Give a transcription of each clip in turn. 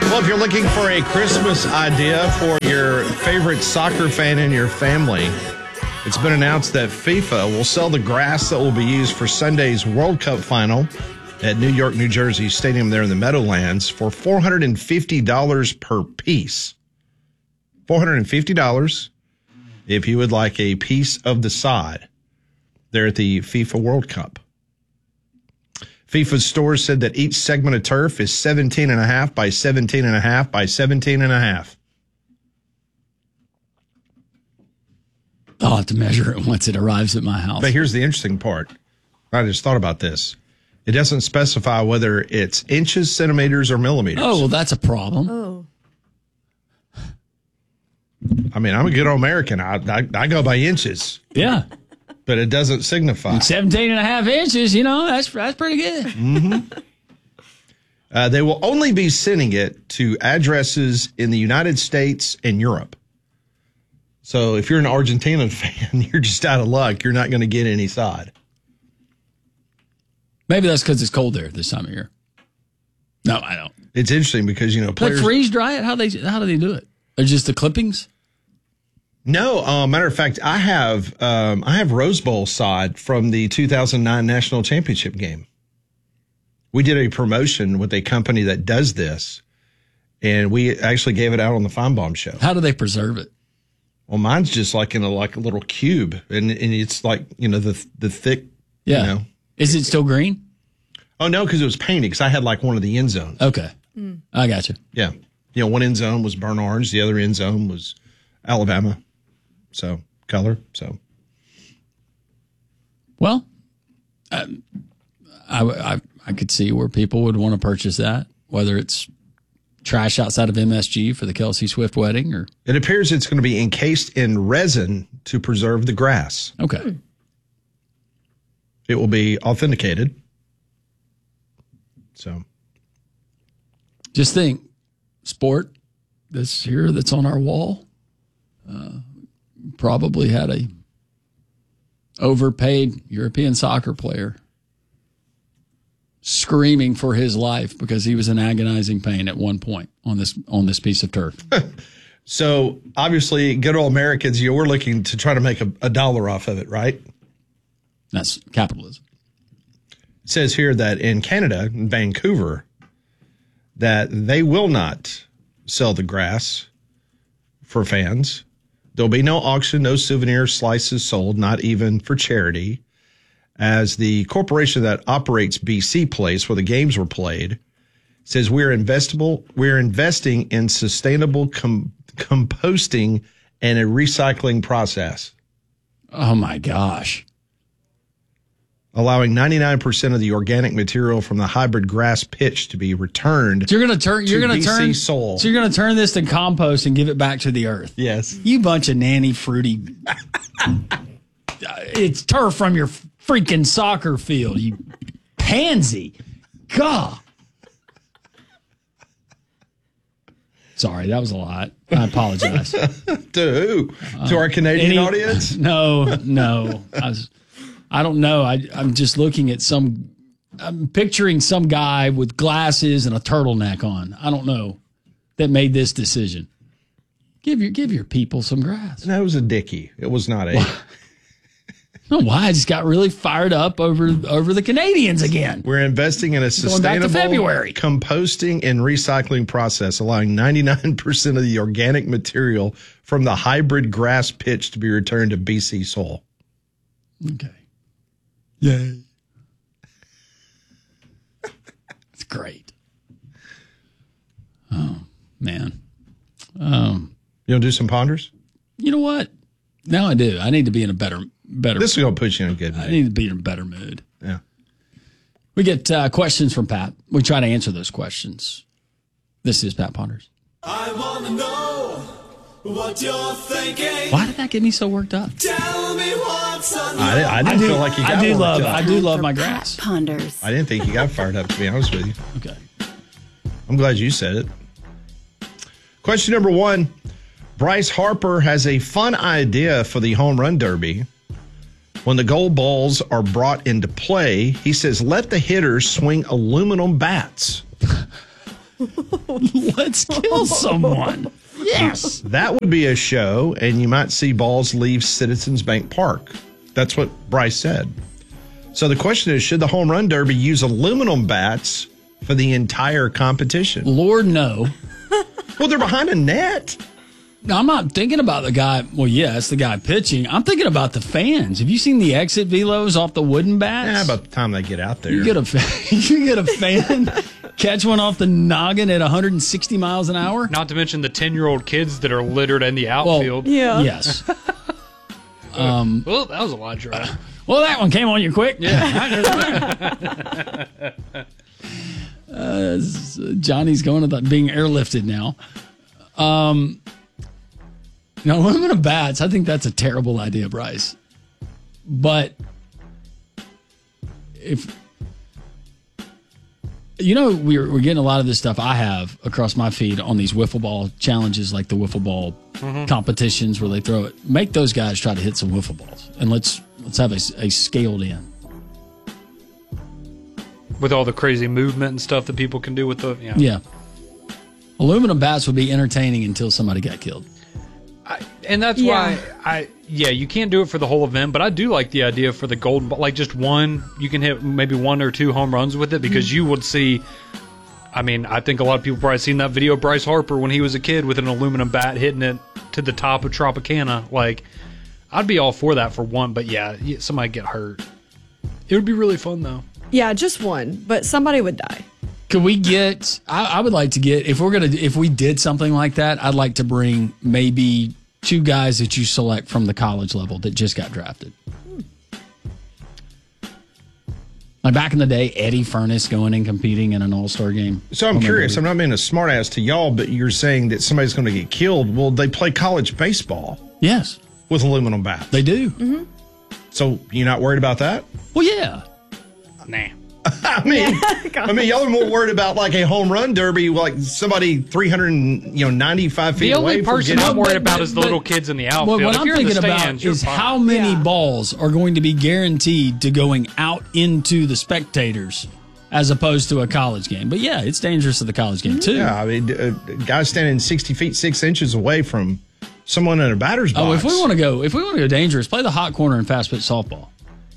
Well, if you're looking for a Christmas idea for your favorite soccer fan in your family, it's been announced that FIFA will sell the grass that will be used for Sunday's World Cup final at New York, New Jersey Stadium there in the Meadowlands for $450 per piece. $450 if you would like a piece of the sod there at the FIFA World Cup. FIFA's stores said that each segment of turf is 17.5 by 17.5 by 17.5. I'll have to measure it once it arrives at my house. But here's the interesting part. I just thought about this. It doesn't specify whether it's inches, centimeters, or millimeters. Oh, well, that's a problem. Oh. I mean, I'm a good old American. I go by inches. Yeah. But it doesn't signify. 17.5 inches, that's pretty good. Mm-hmm. They will only be sending it to addresses in the United States and Europe. So if you're an Argentina fan, you're just out of luck. You're not going to get any sod. Maybe that's because it's cold there this time of year. No, I don't. It's interesting because, players... They freeze dry it? How do they do it? They're just the clippings? No, matter of fact, I have Rose Bowl sod from the 2009 National Championship game. We did a promotion with a company that does this, and we actually gave it out on the Feinbaum show. How do they preserve it? Well, mine's just like in a little cube, and it's like the thick. Yeah. Is it still green? Oh no, because it was painted. Because I had like one of the end zones. Okay, I got you. Yeah, one end zone was burnt orange, the other end zone was Alabama. So color. So, well, I could see where people would want to purchase that, whether it's trash outside of MSG for the Kelsey Swift wedding, or it appears it's going to be encased in resin to preserve the grass. Okay, it will be authenticated. So, just think, sport that's here that's on our wall. Probably had a overpaid European soccer player screaming for his life because he was in agonizing pain at one point on this piece of turf. So obviously, good old Americans, we're looking to try to make a dollar off of it, right? That's capitalism. It says here that in Canada, in Vancouver, that they will not sell the grass for fans. There'll be no auction, no souvenir slices sold, not even for charity, as the corporation that operates BC Place, where the games were played, says we're investing in sustainable composting and a recycling process. Oh my gosh. Allowing 99% of the organic material from the hybrid grass pitch to be returned. So you're going to turn soil. So you're going to turn this to compost and give it back to the earth. Yes. You bunch of nanny fruity. It's turf from your freaking soccer field, you pansy. God. Sorry, that was a lot. I apologize. To who? To our Canadian audience? No. I don't know. I'm just looking at I'm picturing some guy with glasses and a turtleneck on. I don't know that made this decision. Give your people some grass. No, it was a dickie. It was not a. No, why? I just got really fired up over the Canadians again. We're investing in a sustainable composting and recycling process, allowing 99% of the organic material from the hybrid grass pitch to be returned to BC soil. Okay. Yay. It's great. Oh, man. You want to do some ponders? You know what? Now I do. I need to be in a better. This is going to put you in a good mood. I need to be in a better mood. Yeah. We get questions from Pat. We try to answer those questions. This is Pat Ponders. I want to know what you're thinking. Why did that get me so worked up? Tell me what's on I didn't feel like you got worked up. I do love my grass. Ponders. I didn't think you got fired up, to be honest with you. Okay. I'm glad you said it. Question number 1. Bryce Harper has a fun idea for the home run derby. When the gold balls are brought into play, he says, let the hitters swing aluminum bats. Let's kill someone. Yes. That would be a show, and you might see balls leave Citizens Bank Park. That's what Bryce said. So the question is, should the home run derby use aluminum bats for the entire competition? Lord, no. Well, they're behind a net. No, I'm not thinking about the guy. Well, yeah, it's the guy pitching. I'm thinking about the fans. Have you seen the exit velos off the wooden bats? Yeah, by the time they get out there. You get a fan, catch one off the noggin at 160 miles an hour. Not to mention the 10-year-old kids that are littered in the outfield. Yeah. Yes. Well, that was a lot of drive. Well, that one came on you quick. Yeah. Johnny's going to being airlifted now. Now, aluminum bats, I think that's a terrible idea, Bryce. But if we're getting a lot of this stuff I have across my feed on these wiffle ball challenges, like the wiffle ball competitions where they throw it. Make those guys try to hit some wiffle balls, and let's have a scaled in. With all the crazy movement and stuff that people can do with the Yeah. Aluminum bats would be entertaining until somebody got killed. And that's why you can't do it for the whole event, but I do like the idea for the golden ball, like just one, you can hit maybe 1 or 2 home runs with it, because you would see, I mean, I think a lot of people probably seen that video of Bryce Harper when he was a kid with an aluminum bat hitting it to the top of Tropicana. Like, I'd be all for that for one, but yeah, somebody get hurt. It would be really fun though. Yeah, just one, but somebody would die. Could we get? I would like to get, if we did something like that, I'd like to bring maybe 2 guys that you select from the college level that just got drafted. Like back in the day, Eddie Furness going and competing in an all-star game. So I'm curious. I'm not being a smartass to y'all, but you're saying that somebody's going to get killed. Well, they play college baseball Yes, with aluminum bats. they do. So you're not worried about that? Well, yeah. Nah. I mean, y'all are more worried about like a home run derby, like somebody 395 feet The away. only person from I'm getting- worried about is the little kids in the outfield. What If I'm you're in the thinking stands, about you're is fine. how many Yeah. balls are going to be guaranteed to going out into the spectators as opposed to a college game. But yeah, it's dangerous at the college game too. Yeah, I mean, guys standing 60 feet 6 inches away from someone in a batter's box. Oh, if we want to go dangerous, play the hot corner and fast pitch softball.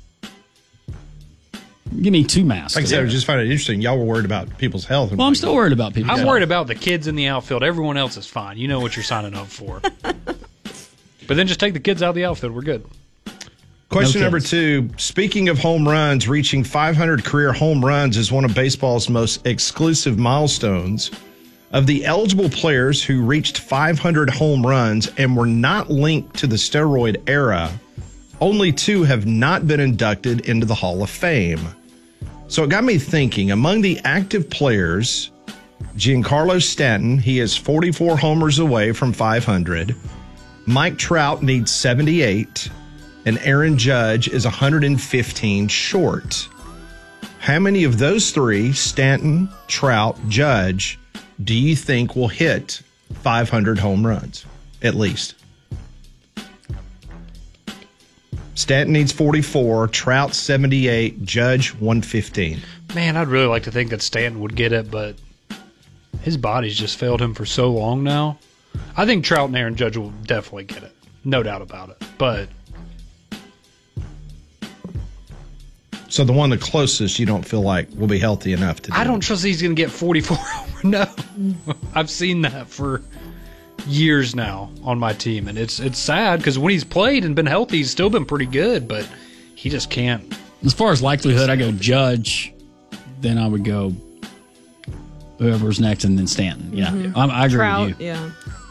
Give me 2 masks. Like I said, I just find it interesting. Y'all were worried about people's health. Well, I'm still worried about people. I'm worried about the kids in the outfield. Everyone else is fine. You know what you're signing up for. But then just take the kids out of the outfield. We're good. Question No number kids. 2. Speaking of home runs, reaching 500 career home runs is one of baseball's most exclusive milestones. Of the eligible players who reached 500 home runs and were not linked to the steroid era, only 2 have not been inducted into the Hall of Fame. So it got me thinking, among the active players, Giancarlo Stanton, he is 44 homers away from 500. Mike Trout needs 78. And Aaron Judge is 115 short. How many of those 3, Stanton, Trout, Judge, do you think will hit 500 home runs, at least? Stanton needs 44, Trout 78, Judge 115. Man, I'd really like to think that Stanton would get it, but his body's just failed him for so long now. I think Trout and Aaron Judge will definitely get it. No doubt about it. But So the one the closest you don't feel like will be healthy enough to do I don't it. trust he's going to get 44. No. I've seen that for years now on my team, and it's sad because when he's played and been healthy, he's still been pretty good, but he just can't. As far as likelihood, I go Judge, then I would go whoever's next, and then Stanton. Yeah, I agree Trout, with you. yeah.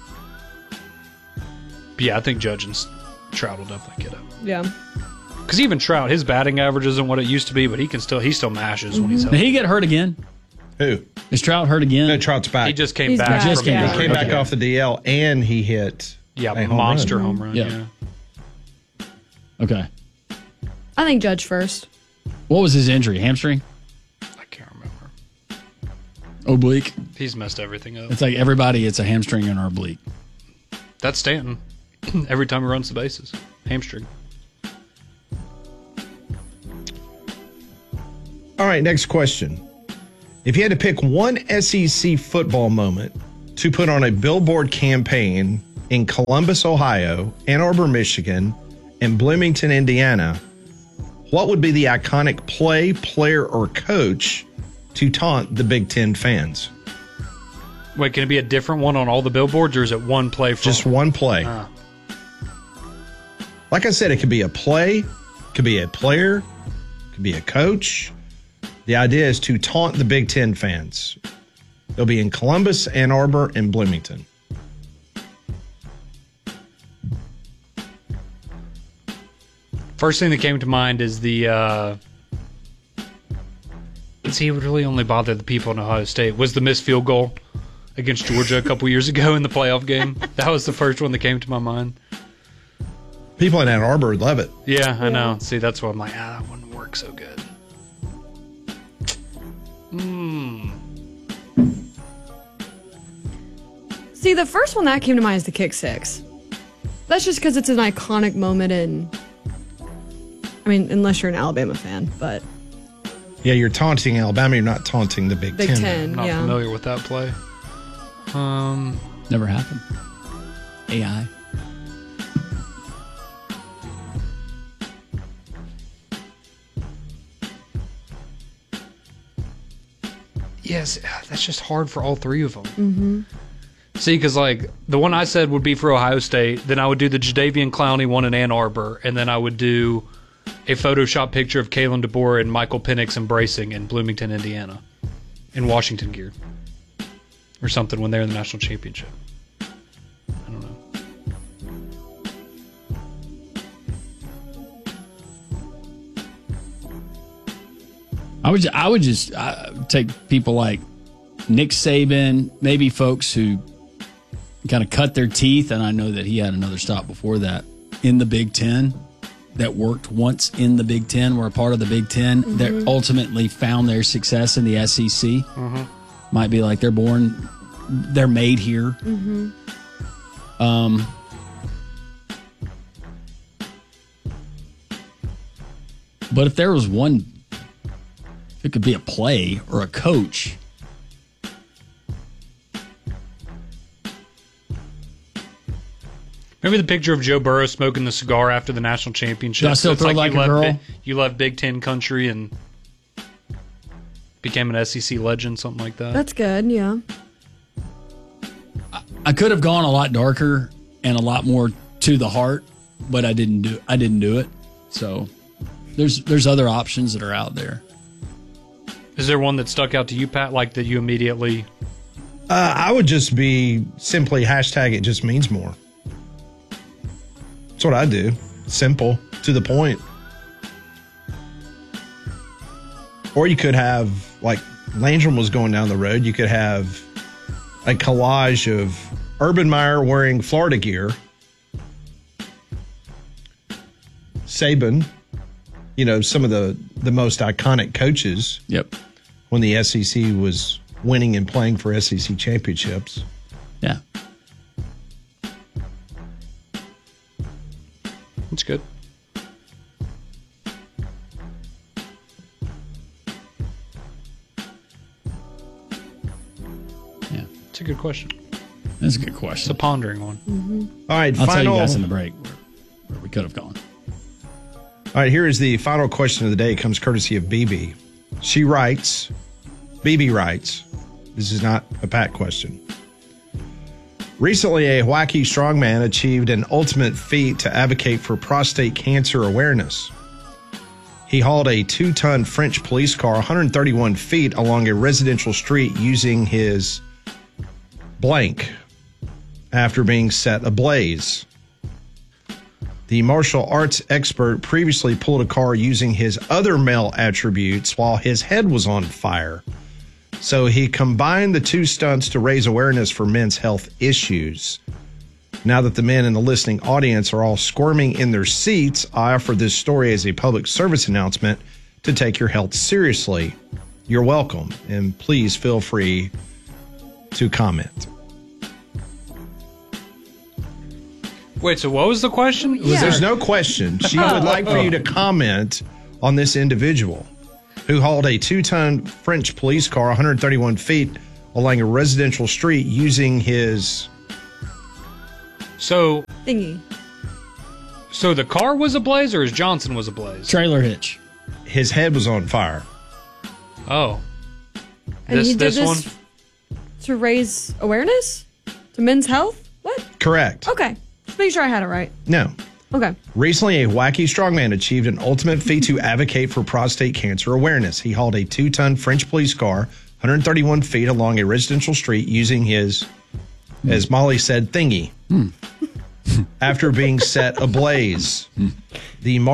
But yeah, I think Judge and Trout will definitely get it. Yeah. Because even Trout, his batting average isn't what it used to be, but he still mashes when he's Did healthy. he get hurt again? Who? Is Trout hurt again? No, Trout's back. He just came He's back. back, from Just came injury. back. He came back Okay. off the DL, and he hit Yeah, a home monster run. home run. Yeah. Yeah. Okay. I think Judge first. What was his injury? Hamstring? I can't remember. Oblique? He's messed everything up. It's like everybody, it's a hamstring and an oblique. That's Stanton. Every time he runs the bases. Hamstring. All right, next question. If you had to pick one SEC football moment to put on a billboard campaign in Columbus, Ohio, Ann Arbor, Michigan, and Bloomington, Indiana, what would be the iconic play, player, or coach to taunt the Big Ten fans? Wait, can it be a different one on all the billboards, or is it one play? Just one play. Like I said, it could be a play, could be a player, could be a coach. The idea is to taunt the Big Ten fans. They'll be in Columbus, Ann Arbor, and Bloomington. First thing that came to mind is the. See, it would really only bother the people in Ohio State. Was the missed field goal against Georgia a couple years ago in the playoff game? That was the first one that came to my mind. People in Ann Arbor would love it. Yeah, I know. See, that's why I'm like, that wouldn't work so good. See, the first one that came to mind is the kick six. That's just because it's an iconic moment in. I mean, unless you're an Alabama fan, but. Yeah, you're taunting Alabama. You're not taunting the Big Ten. I'm not familiar with that play. Never happened. AI. Yes, that's just hard for all three of them. Mm-hmm. See, because like the one I said would be for Ohio State, then I would do the Jadeveon Clowney one in Ann Arbor, and then I would do a Photoshop picture of Kalen DeBoer and Michael Penix embracing in Bloomington, Indiana, in Washington gear, or something when they're in the national championship. I don't know. I would just take people like Nick Saban, maybe folks who kind of cut their teeth, and I know that he had another stop before that in the Big Ten that worked once in the Big Ten, were a part of the Big Ten, that ultimately found their success in the SEC. Might be like they're made here. But if there was one, it could be a play or a coach. Remember the picture of Joe Burrow smoking the cigar after the national championship? Do I still throw like a girl? You left Big Ten country and became an SEC legend, something like that. That's good, yeah. I could have gone a lot darker and a lot more to the heart, but I didn't do it. So there's other options that are out there. Is there one that stuck out to you, Pat, like that you immediately... I would just be simply hashtag it just means more. That's what I do. Simple, to the point. Or you could have, like Landrum was going down the road, you could have a collage of Urban Meyer wearing Florida gear, Saban, some of the most iconic coaches. Yep. When the SEC was winning and playing for SEC championships. Yeah. That's good. Yeah. It's a good question. That's a good It's question. a pondering one. All right, I'll tell final. you guys in the break where we could have gone. All right, here is the final question of the day. It comes courtesy of BB. BB writes, this is not a Pat question. Recently, a wacky strongman achieved an ultimate feat to advocate for prostate cancer awareness. He hauled a 2-ton French police car 131 feet along a residential street using his blank after being set ablaze. The martial arts expert previously pulled a car using his other male attributes while his head was on fire. So he combined the two stunts to raise awareness for men's health issues. Now that the men in the listening audience are all squirming in their seats, I offer this story as a public service announcement to take your health seriously. You're welcome, and please feel free to comment. Wait, so what was the question? Yeah. There's no question. She would like for you to comment on this individual. who hauled a 2-ton French police car 131 feet along a residential street using his... So Thingy. the car was ablaze, or his Johnson was ablaze? Trailer hitch. His head was on fire. Oh, And he did this this one. to raise awareness to men's health. What? Correct. Okay, just make sure I had it right. No. Okay. Recently, a wacky strongman achieved an ultimate feat to advocate for prostate cancer awareness. He hauled a 2-ton French police car 131 feet along a residential street using his, as Molly said, thingy. After being set ablaze. The